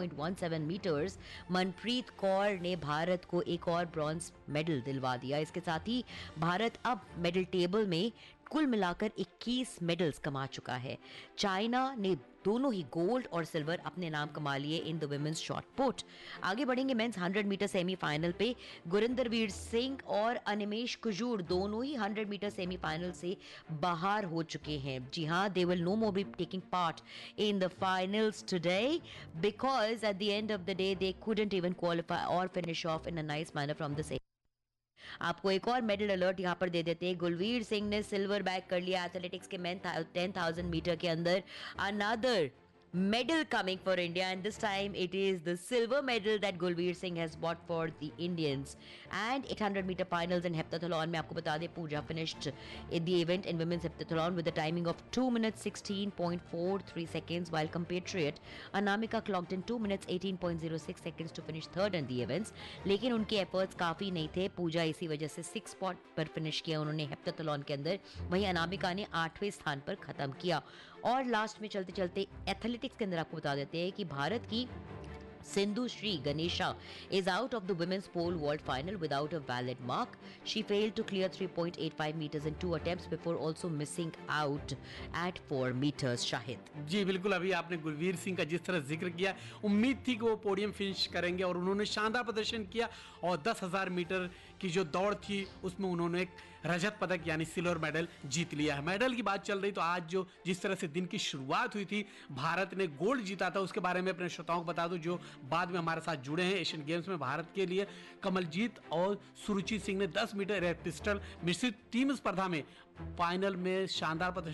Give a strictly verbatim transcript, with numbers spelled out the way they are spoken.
Point one seven metres, Manpreet Kaur ने भारत को एक और ब्रॉन्ज मेडल दिलवा दिया। इसके साथ ही भारत अब मेडल टेबल में कुल मिलाकर इक्कीस मेडल्स कमा चुका है। चाइना ने दोनों ही गोल्ड और सिल्वर अपने नाम कमा लिए in the women's shot put. आगे बढ़ेंगे मेंस हंड्रेड मीटर सेमीफाइनल पे। गुरिंदरवीर सिंह और अनिमेश कुजूर दोनों ही हंड्रेड मीटर सेमीफाइनल से बाहर हो चुके हैं। जी हाँ, they will know more be taking part in the finals today because at the end of the day they couldn't even qualify और finish off in a nice manner from the आपको एक और मेडल अलर्ट यहां पर दे देते हैं। गुलवीर सिंह ने silver bag कर लिया एथलेटिक्स के मेन टेन थाउजेंड मीटर के अंदर। Another medal coming for India, and this time it is the silver medal that Gulveer Singh has bought for the Indians. And eight hundred meter finals in heptathlon में आपको बता दें Pooja finished in the event in women's heptathlon with a timing of two minutes sixteen point four three seconds, while compatriot Anamika clocked in two minutes eighteen point zero six seconds to finish third in the events. लेकिन उनके efforts काफ़ी नहीं थे। पूजा इसी वजह से six spot पर finish किया उन्होंने हेप्टाथलॉन के अंदर। वहीं अनामिका ने आठवें स्थान पर खत्म किया। और लास्ट में चलते चलते एथलेटिक्स के अंदर आपको बता देते हैं कि भारत की Sindhu Sri Ganesha is out of the women's pole vault final without a valid mark. She failed to clear three point eight five meters in two attempts before also missing out at four meters. Shahid जी बिल्कुल, अभी आपने गुलवीर सिंह का जिस तरह जिक्र किया, उम्मीद थी कि वो पोडियम फिनिश करेंगे और उन्होंने शानदार प्रदर्शन किया और दस हज़ार मीटर की जो दौड़ थी उसमें उन्होंने एक रजत पदक यानी सिल्वर मेडल जीत लिया है। मेडल की बात चल रही तो आज जो जिस तरह से दिन की शुरुआत हुई थी, भारत ने गोल्ड जीता था, उसके बारे में अपने श्रोताओं को बता दूं जो बाद में हमारे साथ जुड़े हैं। एशियन गेम्स में भारत के लिए कमलजीत और सुरुचि सिंह ने दस मीटर एयर पिस्टल मिश्रित टीम स्पर्धा में फाइनल में शानदार प्रदर्शन